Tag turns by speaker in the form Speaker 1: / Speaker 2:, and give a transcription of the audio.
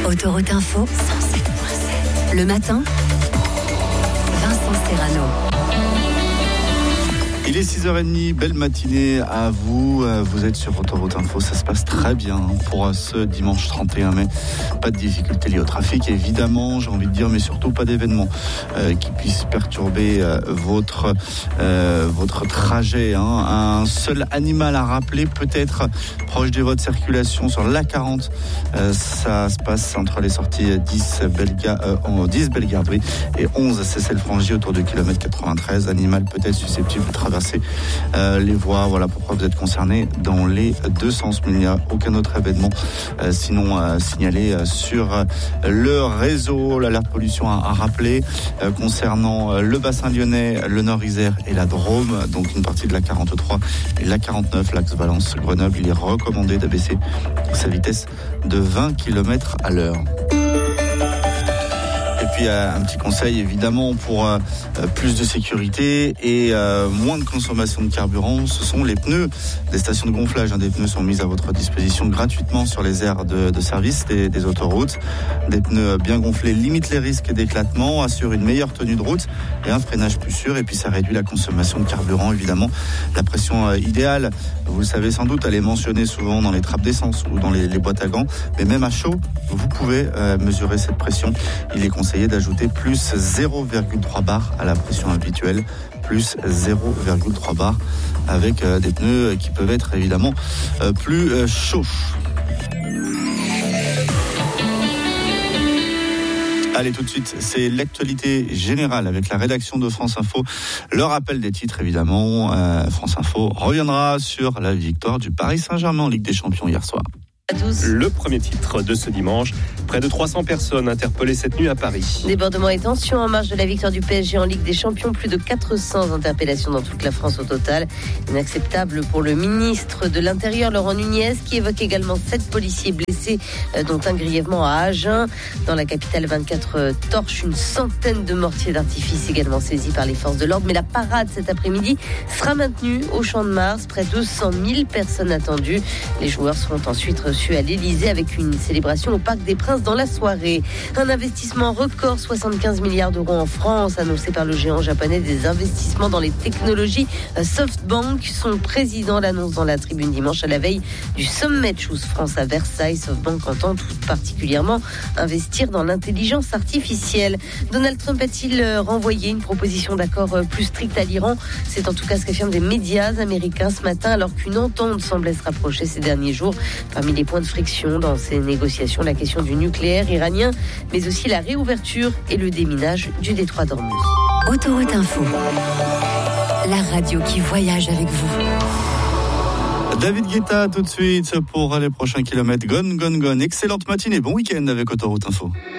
Speaker 1: Autoroute Info, 107.7. Le matin, Vincent Serrano.
Speaker 2: Il est 6h30, belle matinée à vous. Vous êtes sur Autoroute Info, ça se passe très bien pour ce dimanche 31 mai. Pas de difficultés liées au trafic, évidemment, j'ai envie de dire, mais surtout pas d'événements qui puissent perturber votre trajet. Un seul animal à rappeler, peut-être proche des voies de circulation sur l'A40. Ça se passe entre les sorties 10 Bellegarde et 11 Cessel-Frangy autour du kilomètre 93. Animal peut-être susceptible de traverser les voies. Voilà pourquoi vous êtes concernés dans les deux sens, mais il n'y a aucun autre événement sinon signalé sur le réseau. L'alerte pollution à rappeler concernant le bassin lyonnais, le Nord-Isère et la Drôme, donc une partie de la 43 et la 49, l'axe Valence-Grenoble. Il est recommandé d'abaisser sa vitesse de 20 km à l'heure. Et puis un petit conseil évidemment pour plus de sécurité et moins de consommation de carburant, ce sont les pneus des stations de gonflage. Des pneus sont mis à votre disposition gratuitement sur les aires de service des autoroutes. Des pneus bien gonflés limitent les risques d'éclatement, assurent une meilleure tenue de route et un freinage plus sûr. Et puis ça réduit la consommation de carburant évidemment. La pression idéale, vous le savez sans doute, elle est mentionnée souvent dans les trappes d'essence ou dans les boîtes à gants. Mais même à chaud, vous pouvez mesurer cette pression. Il est conseillé d'ajouter plus 0,3 bar à la pression habituelle, plus 0,3 bar avec des pneus qui peuvent être évidemment plus chauds. Allez, tout de suite, c'est l'actualité générale avec la rédaction de France Info. Le rappel des titres, évidemment. France Info reviendra sur la victoire du Paris Saint-Germain en Ligue des Champions hier soir.
Speaker 3: Le premier titre de ce dimanche, près de 300 personnes interpellées cette nuit à Paris.
Speaker 4: Débordements et tensions en marge de la victoire du PSG en Ligue des Champions, plus de 400 interpellations dans toute la France au total. Inacceptable pour le ministre de l'Intérieur, Laurent Nunez, qui évoque également 7 policiers blessés, dont un grièvement à Agen. Dans la capitale, 24 torches, une centaine de mortiers d'artifice également saisis par les forces de l'ordre. Mais la parade cet après-midi sera maintenue au Champ de Mars, près de 200 000 personnes attendues. Les joueurs seront ensuite reçus à l'Elysée avec une célébration au Parc des Princes dans la soirée. Un investissement record, 75 milliards d'euros en France, annoncé par le géant japonais des investissements dans les technologies SoftBank. Son président l'annonce dans la tribune dimanche à la veille du sommet Choose France à Versailles. SoftBank entend tout particulièrement investir dans l'intelligence artificielle. Donald Trump a-t-il renvoyé une proposition d'accord plus stricte à l'Iran ? C'est en tout cas ce qu'affirment des médias américains ce matin, alors qu'une entente semblait se rapprocher ces derniers jours. Parmi les points de friction dans ces négociations, la question du nucléaire iranien, mais aussi la réouverture et le déminage du détroit d'Ormuz.
Speaker 1: Autoroute Info, la radio qui voyage avec vous.
Speaker 2: David Guetta tout de suite pour les prochains kilomètres. Gone. Excellente matinée, bon week-end avec Autoroute Info.